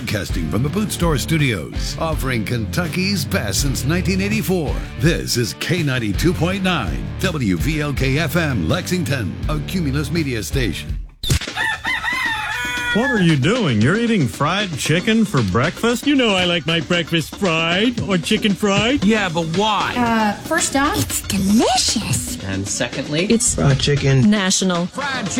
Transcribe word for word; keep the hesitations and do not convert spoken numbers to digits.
Broadcasting from the Boot Store Studios, offering Kentucky's best since nineteen eighty-four. This is K ninety-two point nine, W V L K F M, Lexington, a Cumulus media station. What are you doing? You're eating fried chicken for breakfast? You know I like my breakfast fried or chicken fried. Yeah, but why? Uh, first off, it's delicious. And secondly, it's fried chicken. National. Fried chicken.